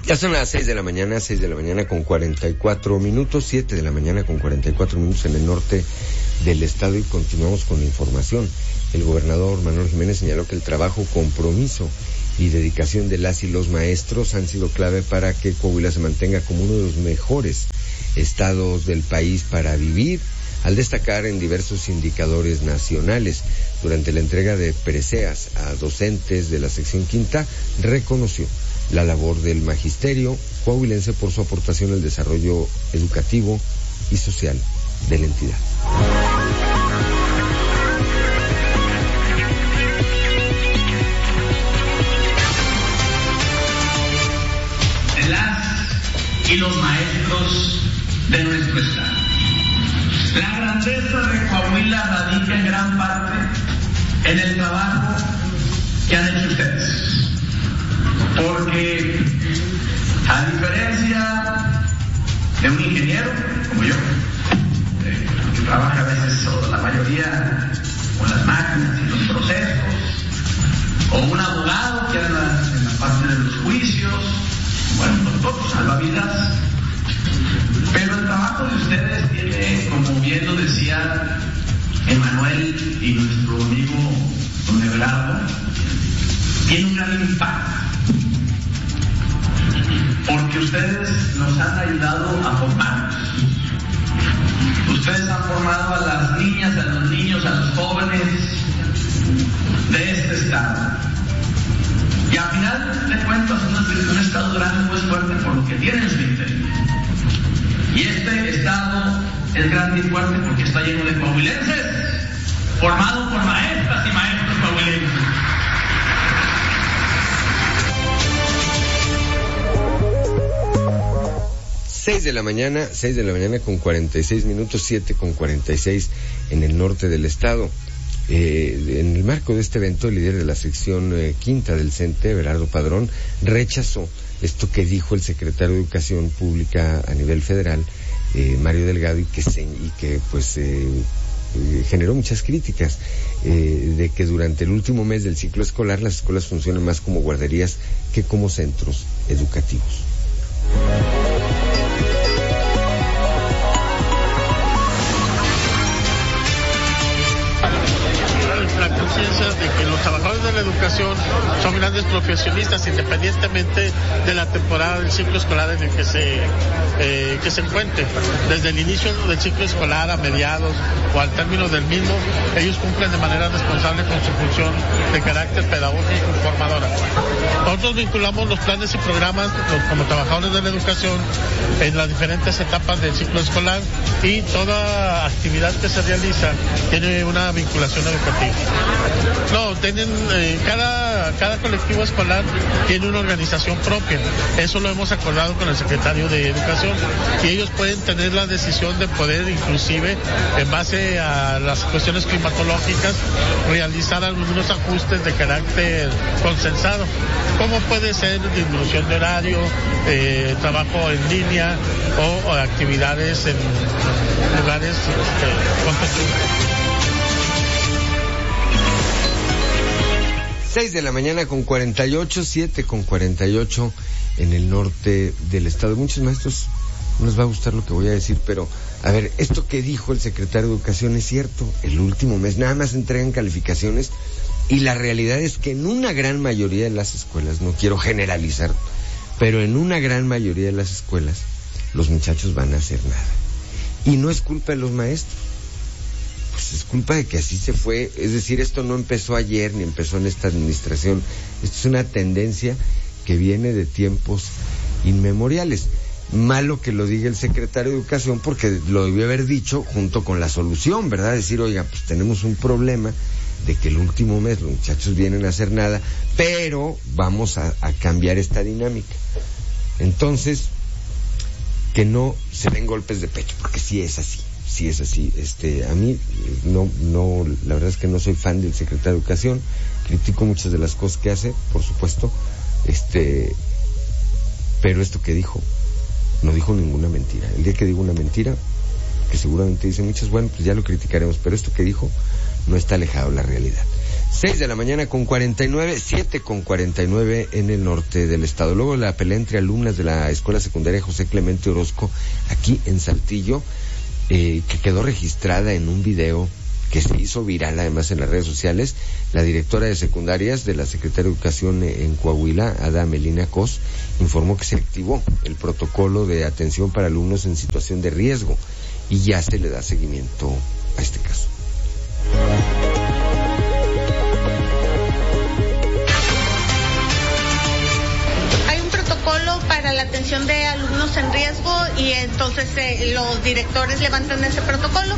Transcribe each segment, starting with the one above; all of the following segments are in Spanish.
Ya son las 6 de la mañana con 44 minutos, 7 de la mañana con 44 minutos en el norte del estado, y continuamos con la información. El gobernador Manuel Jiménez señaló que el trabajo, compromiso y dedicación de las y los maestros han sido clave para que Coahuila se mantenga como uno de los mejores estados del país para vivir, al destacar en diversos indicadores nacionales. Durante la entrega de preseas a docentes de la sección quinta, reconoció la labor del magisterio coahuilense por su aportación al desarrollo educativo y social de la entidad. Las y los maestros de nuestro estado. La grandeza de Coahuila radica en gran parte en el trabajo que han hecho ustedes. Porque, a diferencia de un ingeniero como yo, que trabaja a veces, o la mayoría, con las máquinas y los procesos, o un abogado que anda en la parte de los juicios, bueno, un doctor, salvavidas, pero el trabajo de ustedes tiene, como bien lo decía Emanuel y nuestro amigo don Everardo, tiene un gran impacto. Porque ustedes nos han ayudado a formarnos. Ustedes han formado a las niñas, a los niños, a los jóvenes de este estado. Y al final de cuentas, un estado grande no es fuerte por lo que tiene en su interior. Y este estado es grande y fuerte porque está lleno de coahuilenses, formado por maestras y maestros coahuilenses. 6 de la mañana con 46 minutos, 7 con 46 en el norte del estado. En el marco de este evento, el líder de la sección quinta del CENTE, Everardo Padrón, rechazó esto que dijo el secretario de Educación Pública a nivel federal, Mario Delgado, y que generó muchas críticas, de que durante el último mes del ciclo escolar las escuelas funcionan más como guarderías que como centros educativos. La conciencia de que los trabajadores de la educación son grandes profesionistas independientemente de la temporada del ciclo escolar en el que se encuentre. Desde el inicio del ciclo escolar a mediados o al término del mismo, ellos cumplen de manera responsable con su función de carácter pedagógico y formadora. Nosotros vinculamos los planes y programas como trabajadores de la educación en las diferentes etapas del ciclo escolar, y toda actividad que se realiza tiene una vinculación educativa. No, tienen cada colectivo escolar tiene una organización propia. Eso lo hemos acordado con el secretario de Educación, y ellos pueden tener la decisión de poder, inclusive en base a las cuestiones climatológicas, realizar algunos ajustes de carácter consensado, como puede ser disminución de horario, trabajo en línea o actividades en lugares con textura. 6 de la mañana con 48, 7 con 48 en el norte del estado. Muchos maestros no les va a gustar lo que voy a decir, pero a ver, esto que dijo el secretario de Educación es cierto. El último mes nada más entregan calificaciones, y la realidad es que en una gran mayoría de las escuelas, no quiero generalizar, pero en una gran mayoría de las escuelas los muchachos van a hacer nada. Y no es culpa de los maestros, pues es culpa de que así se fue. Es decir, esto no empezó ayer ni empezó en esta administración. Esto es una tendencia que viene de tiempos inmemoriales. Malo que lo diga el secretario de Educación, porque lo debió haber dicho junto con la solución, ¿verdad? Decir, oiga, pues tenemos un problema de que el último mes los muchachos vienen a hacer nada, pero vamos a cambiar esta dinámica. Entonces, que no se den golpes de pecho, porque sí es así. A mí no, la verdad es que no soy fan del secretario de Educación, critico muchas de las cosas que hace, por supuesto, pero esto que dijo, no dijo ninguna mentira. El día que digo una mentira, que seguramente dice muchas, bueno, pues ya lo criticaremos, pero esto que dijo no está alejado de la realidad. 6 de la mañana con 49, 7 con 49 en el norte del estado. Luego la pelea entre alumnas de la escuela secundaria José Clemente Orozco, aquí en Saltillo, que quedó registrada en un video que se hizo viral además en las redes sociales. La directora de secundarias de la Secretaría de Educación en Coahuila, Ada Melina Cos, informó que se activó el protocolo de atención para alumnos en situación de riesgo y ya se le da seguimiento a este caso. Para la atención de alumnos en riesgo y entonces los directores levantan ese protocolo,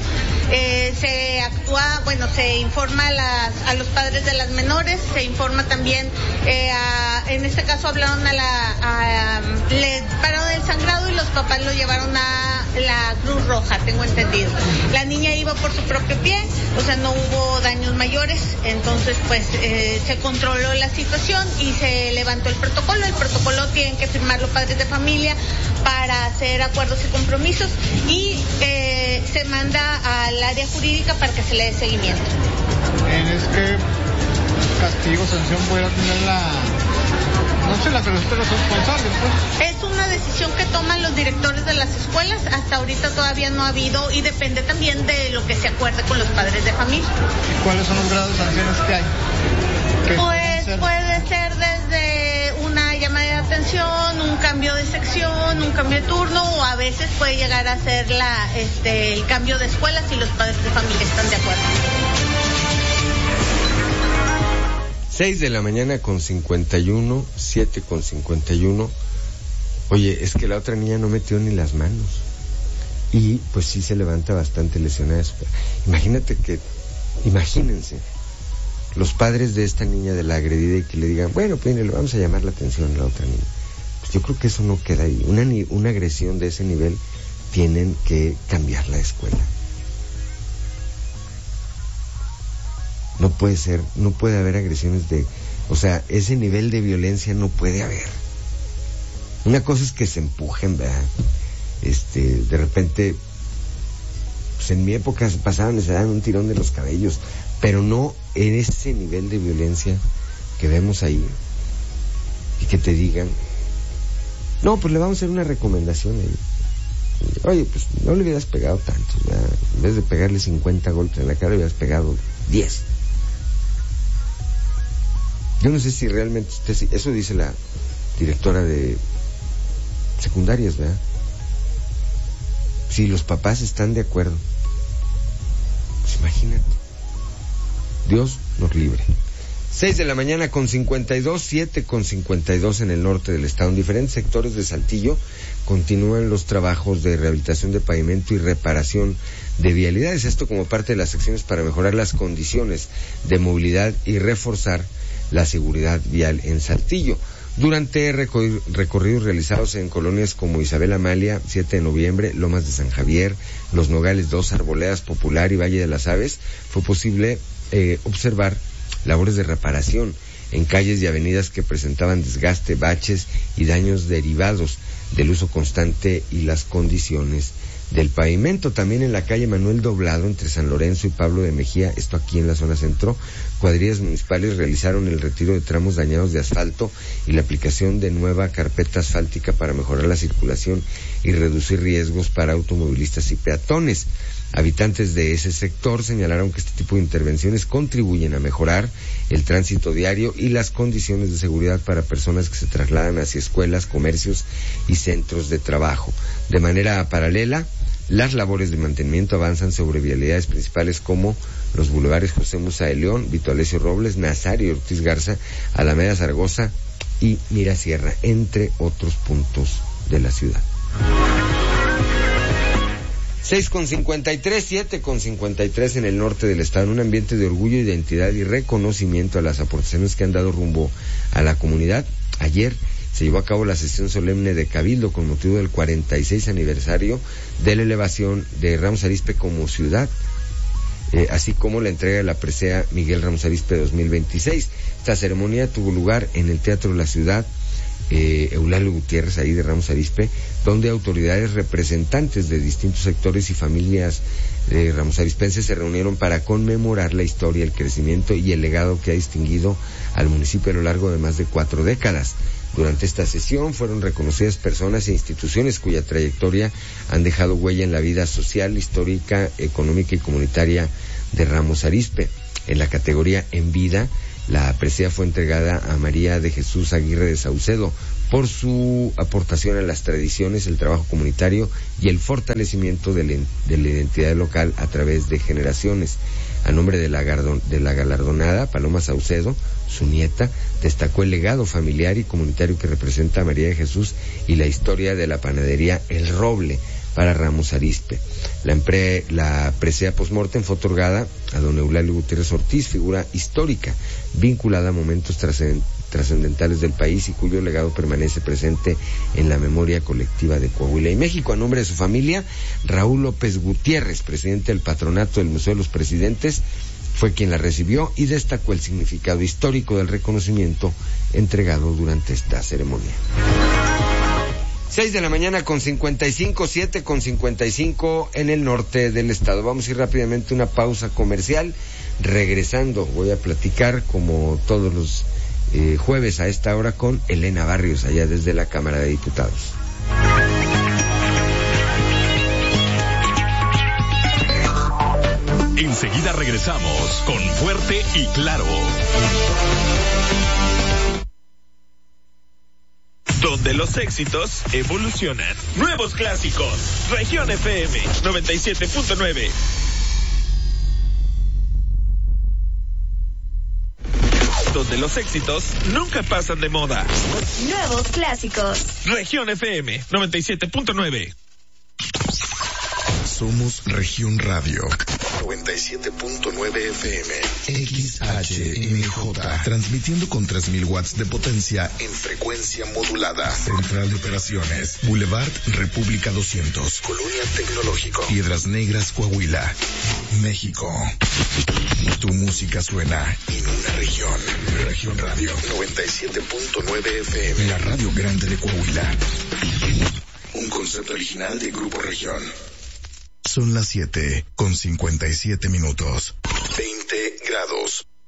se informa a los padres de las menores, se informa también, en este caso hablaron le pararon el sangrado y los papás lo llevaron a la Cruz Roja, tengo entendido. La niña iba por su propio pie, o sea, no hubo daños mayores, entonces pues se controló la situación y se levantó el protocolo. El protocolo tienen que firmar los padres de familia para hacer acuerdos y compromisos y se manda al área jurídica para que se le dé seguimiento. ¿En este castigo, sanción pudiera tener la que los responsables, pues? Es una decisión que toman los directores de las escuelas. Hasta ahorita todavía no ha habido y depende también de lo que se acuerde con los padres de familia. ¿Y cuáles son los grados de sanciones que hay? Pues puede ser desde una llamada de atención, un cambio de sección, un cambio de turno, o a veces puede llegar a ser el cambio de escuela si los padres de familia están de acuerdo. 6 de la mañana con 51, 7 con 51. Oye, es que la otra niña no metió ni las manos. Y pues sí se levanta bastante lesionada. Imagínense, los padres de esta niña, de la agredida, y que le digan, bueno, pues le vamos a llamar la atención a la otra niña. Pues yo creo que eso no queda ahí. Una agresión de ese nivel, tienen que cambiar la escuela. No puede ser, no puede haber agresiones ese nivel de violencia no puede haber. Una cosa es que se empujen, ¿verdad? De repente, pues en mi época pasaban y se daban un tirón de los cabellos, pero no en ese nivel de violencia que vemos ahí. Y que te digan, no, pues le vamos a hacer una recomendación ahí. Oye, pues no le hubieras pegado tanto, ¿verdad? En vez de pegarle 50 golpes en la cara, le hubieras pegado 10. Yo no sé si realmente eso dice la directora de secundarias, ¿verdad? Si los papás están de acuerdo, pues imagínate. Dios nos libre. 6 de la mañana con 52, 7 con 52 en el norte del estado. En diferentes sectores de Saltillo continúan los trabajos de rehabilitación de pavimento y reparación de vialidades. Esto como parte de las acciones para mejorar las condiciones de movilidad y reforzar la seguridad vial en Saltillo. Durante recorridos realizados en colonias como Isabel Amalia, 7 de noviembre, Lomas de San Javier, Los Nogales 2, Arboledas Popular y Valle de las Aves, fue posible observar labores de reparación en calles y avenidas que presentaban desgaste, baches y daños derivados del uso constante y las condiciones del pavimento. También en la calle Manuel Doblado, entre San Lorenzo y Pablo de Mejía, esto aquí en la zona centro, cuadrillas municipales realizaron el retiro de tramos dañados de asfalto y la aplicación de nueva carpeta asfáltica para mejorar la circulación y reducir riesgos para automovilistas y peatones. Habitantes de ese sector señalaron que este tipo de intervenciones contribuyen a mejorar el tránsito diario y las condiciones de seguridad para personas que se trasladan hacia escuelas, comercios y centros de trabajo. De manera paralela, las labores de mantenimiento avanzan sobre vialidades principales como los bulevares José Musa de León, Vito Alessio Robles, Nazario Ortiz Garza, Alameda Zaragoza y Mirasierra, entre otros puntos de la ciudad. 6:53, 7:53 en el norte del estado, en un ambiente de orgullo, identidad y reconocimiento a las aportaciones que han dado rumbo a la comunidad. Ayer se llevó a cabo la sesión solemne de Cabildo con motivo del 46 aniversario de la elevación de Ramos Arizpe como ciudad, así como la entrega de la presea Miguel Ramos Arizpe 2026. Esta ceremonia tuvo lugar en el Teatro de la Ciudad Eulalio Gutiérrez, ahí de Ramos Arizpe, donde autoridades representantes de distintos sectores y familias Ramos Arizpenses se reunieron para conmemorar la historia, el crecimiento y el legado que ha distinguido al municipio a lo largo de más de 4 décadas. Durante esta sesión fueron reconocidas personas e instituciones cuya trayectoria han dejado huella en la vida social, histórica, económica y comunitaria de Ramos Arizpe. En la categoría En Vida, la presea fue entregada a María de Jesús Aguirre de Saucedo por su aportación a las tradiciones, el trabajo comunitario y el fortalecimiento de la identidad local a través de generaciones. A nombre de la galardonada, Paloma Saucedo, su nieta, destacó el legado familiar y comunitario que representa a María de Jesús y la historia de la panadería El Roble para Ramos Arizpe. La presea postmortem fue otorgada a don Eulalio Gutiérrez Ortiz, figura histórica vinculada a momentos trascendentales del país y cuyo legado permanece presente en la memoria colectiva de Coahuila y México. A nombre de su familia, Raúl López Gutiérrez, presidente del patronato del Museo de los Presidentes, fue quien la recibió y destacó el significado histórico del reconocimiento entregado durante esta ceremonia. 6 de la mañana con 55, 7 con 55 en el norte del estado. Vamos a ir rápidamente a una pausa comercial. Regresando, voy a platicar como todos los jueves a esta hora con Elena Barrios, allá desde la Cámara de Diputados. Enseguida regresamos con Fuerte y Claro. Donde los éxitos evolucionan. Nuevos clásicos. Región FM 97.9. Donde los éxitos nunca pasan de moda. Nuevos clásicos. Región FM 97.9. Somos Región Radio 97.9 FM XHMJ, transmitiendo con 3000 watts de potencia en frecuencia modulada. Central de Operaciones, Boulevard República 200, Colonia Tecnológico, Piedras Negras, Coahuila, México. Tu música suena en una región. Región Radio 97.9 FM, la radio grande de Coahuila. Un concepto original de Grupo Región. Son las 7 con 57 minutos. 20 grados.